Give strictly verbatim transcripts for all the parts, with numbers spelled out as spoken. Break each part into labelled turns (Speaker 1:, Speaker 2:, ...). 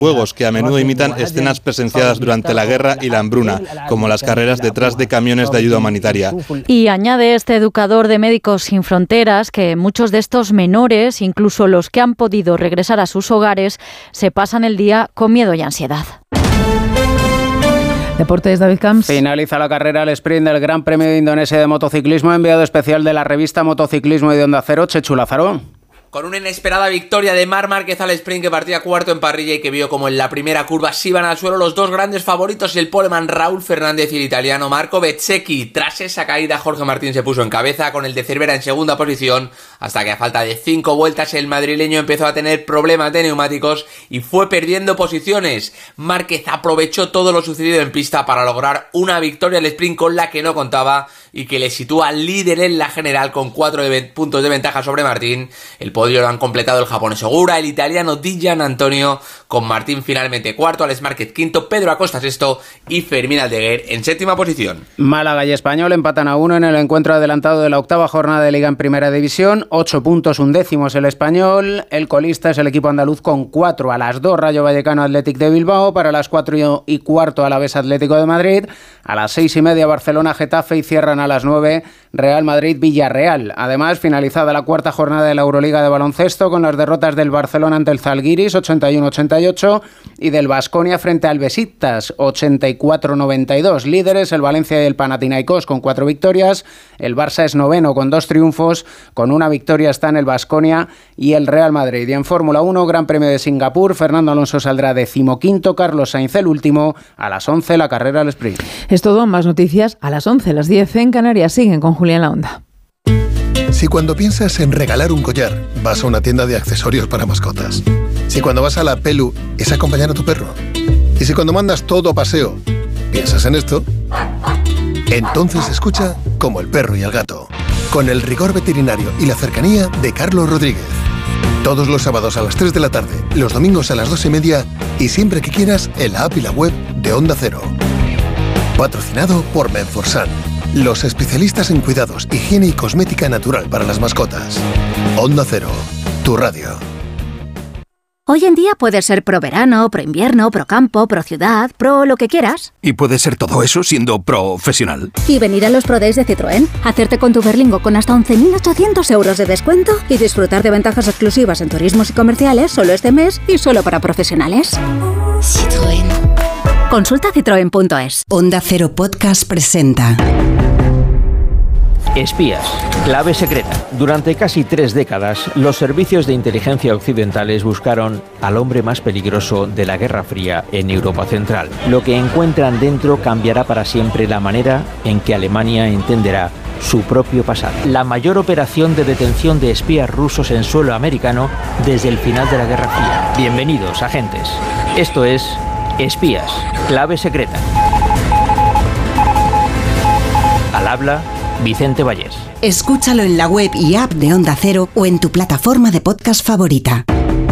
Speaker 1: juegos que a menudo imitan escenas presenciadas durante la guerra y la hambruna, como las carreras detrás de camiones de ayuda humanitaria.
Speaker 2: Y añade este educador de Médicos Sin Fronteras que muchos de estos menores, incluso los que han podido regresar a sus hogares, se pasan el día con miedo y ansiedad.
Speaker 3: Deportes, David Camps.
Speaker 4: Finaliza la carrera al sprint del Gran Premio de Indonesia de motociclismo, enviado especial de la revista Motociclismo y de Onda Cero, Chechu Lázaro.
Speaker 5: Con una inesperada victoria de Marc Márquez al sprint, que partía cuarto en parrilla y que vio como en la primera curva se iban al suelo los dos grandes favoritos, el poleman Raúl Fernández y el italiano Marco Bezzecchi. Tras esa caída, Jorge Martín se puso en cabeza, con el de Cervera en segunda posición, hasta que a falta de cinco vueltas el madrileño empezó a tener problemas de neumáticos y fue perdiendo posiciones. Márquez aprovechó todo lo sucedido en pista para lograr una victoria al sprint con la que no contaba y que le sitúa líder en la general con cuatro de puntos de ventaja sobre Martín. El podio lo han completado el japonés Ogura, el italiano Di Gianantonio, con Martín finalmente cuarto, Alex Márquez quinto, Pedro Acosta sexto y Fermín Aldeguer en séptima posición.
Speaker 4: Málaga y Español empatan a uno en el encuentro adelantado de la octava jornada de Liga en Primera División. Ocho puntos, un décimo es el Español. El colista es el equipo andaluz con cuatro. A las dos, Rayo Vallecano Athletic de Bilbao. Para las cuatro y cuarto, Alavés Atlético de Madrid. A las seis y media, Barcelona Getafe, y cierran a las nueve, Real Madrid Villarreal. Además, finalizada la cuarta jornada de la Euroliga de baloncesto, con las derrotas del Barcelona ante el Zalgiris ochenta y uno ochenta y ocho y del Baskonia frente al Besiktas ochenta y cuatro noventa y dos. Líderes el Valencia y el Panathinaikos con cuatro victorias. El Barça es noveno con dos triunfos. Con una victoria están el Baskonia y el Real Madrid. Y en Fórmula uno, Gran Premio de Singapur, Fernando Alonso saldrá decimoquinto, Carlos Sainz el último. A las once la carrera al sprint.
Speaker 3: Es todo, más noticias a las once, las diez en Canarias. Siguen con Julián La Onda.
Speaker 6: Si cuando piensas en regalar un collar, vas a una tienda de accesorios para mascotas. Si cuando vas a la Pelu, es acompañar a tu perro. Y si cuando mandas todo a paseo, piensas en esto, entonces escucha Como el perro y el gato, con el rigor veterinario y la cercanía de Carlos Rodríguez. Todos los sábados a las tres de la tarde, los domingos a las dos y media y siempre que quieras en la app y la web de Onda Cero. Patrocinado por Menforsan, los especialistas en cuidados, higiene y cosmética natural para las mascotas. Onda Cero, tu radio.
Speaker 7: Hoy en día puedes ser pro verano, pro invierno, pro campo, pro ciudad, pro lo que quieras.
Speaker 8: ¿Y puedes ser todo eso siendo profesional?
Speaker 7: Y venir a los Pro Days de Citroën, hacerte con tu Berlingo con hasta once mil ochocientos euros de descuento y disfrutar de ventajas exclusivas en turismos y comerciales solo este mes y solo para profesionales.
Speaker 9: Citroën.
Speaker 7: Consulta citroen punto es.
Speaker 9: Onda Cero Podcast presenta
Speaker 10: Espías, clave secreta. Durante casi tres décadas, los servicios de inteligencia occidentales buscaron al hombre más peligroso de la Guerra Fría en Europa Central. Lo que encuentran dentro cambiará para siempre la manera en que Alemania entenderá su propio pasado. La mayor operación de detención de espías rusos en suelo americano desde el final de la Guerra Fría. Bienvenidos, agentes. Esto es Espías, clave secreta. Al habla Vicente Vallés.
Speaker 9: Escúchalo en la web y app de Onda Cero o en tu plataforma de podcast favorita.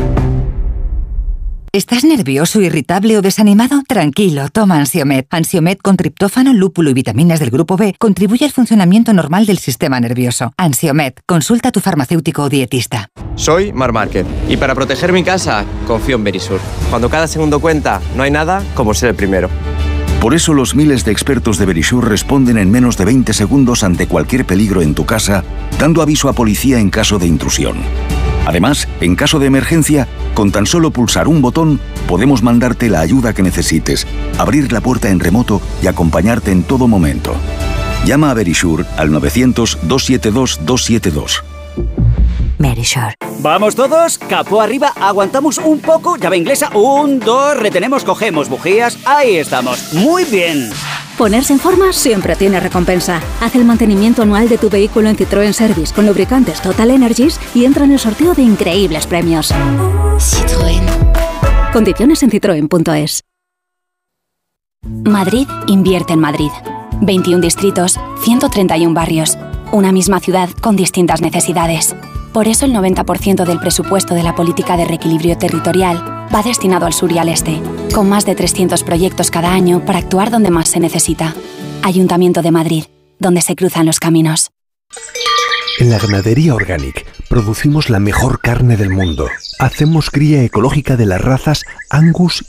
Speaker 9: ¿Estás nervioso, irritable o desanimado? Tranquilo, toma Ansiomed. Ansiomed con triptófano, lúpulo y vitaminas del grupo B contribuye al funcionamiento normal del sistema nervioso. Ansiomed, consulta a tu farmacéutico o dietista.
Speaker 11: Soy Marc Márquez y para proteger mi casa confío en Verisur. Cuando cada segundo cuenta, no hay nada como ser el primero.
Speaker 12: Por eso los miles de expertos de Verisur responden en menos de veinte segundos ante cualquier peligro en tu casa, dando aviso a policía en caso de intrusión. Además, en caso de emergencia, con tan solo pulsar un botón, podemos mandarte la ayuda que necesites, abrir la puerta en remoto y acompañarte en todo momento. Llama a Verisur al novecientos, doscientos setenta y dos, doscientos setenta y dos.
Speaker 13: Verisur. ¿Vamos todos? Capó arriba, aguantamos un poco, llave inglesa, un, dos, retenemos, cogemos bujías, ahí estamos, muy bien.
Speaker 7: Ponerse en forma siempre tiene recompensa. Haz el mantenimiento anual de tu vehículo en Citroën Service con lubricantes Total Energies y entra en el sorteo de increíbles premios.
Speaker 9: Citroën.
Speaker 7: Condiciones en citroen punto es. Madrid invierte en Madrid. veintiún distritos, ciento treinta y uno barrios. Una misma ciudad con distintas necesidades. Por eso el noventa por ciento del presupuesto de la política de reequilibrio territorial va destinado al sur y al este, con más de trescientos proyectos cada año para actuar donde más se necesita. Ayuntamiento de Madrid, donde se cruzan los caminos.
Speaker 14: En la ganadería Organic producimos la mejor carne del mundo. Hacemos cría ecológica de las razas Angus